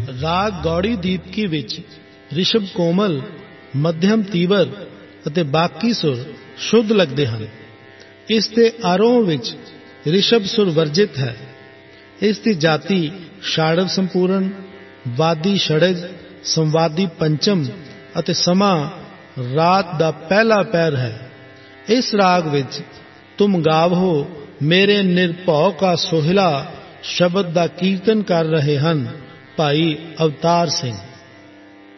ਰਾਗ ਗੌੜੀ ਦੀਪਕੀ ਵਿੱਚ ਰਿਸ਼ਭ ਕੋਮਲ, ਮੱਧਮ ਤੀਵਰ ਅਤੇ ਬਾਕੀ ਸੁਰ ਸ਼ੁੱਧ ਲੱਗਦੇ ਹਨ। ਇਸ ਦੇ ਆਰੋਹ ਵਿੱਚ ਰਿਸ਼ਭ ਸੁਰ ਵਰਜਿਤ ਹੈ। ਇਸ ਦੀ ਜਾਤੀ ਸ਼ਾੜਵ ਸੰਪੂਰਨ, ਵਾਦੀ षड्ज, ਸੰਵਾਦੀ ਪੰਚਮ ਅਤੇ ਸਮਾਂ ਰਾਤ ਦਾ ਪਹਿਲਾ ਪਹਿਰ ਹੈ। ਇਸ ਰਾਗ ਵਿੱਚ ਤੁਮ ਗਾਵੋ ਮੇਰੇ ਨਿਰਭਉ ਕਾ ਸੋਹਿਲਾ ਸ਼ਬਦ ਦਾ ਕੀਰਤਨ ਕਰ ਰਹੇ ਹਨ ਭਾਈ ਅਵਤਾਰ ਸਿੰਘ।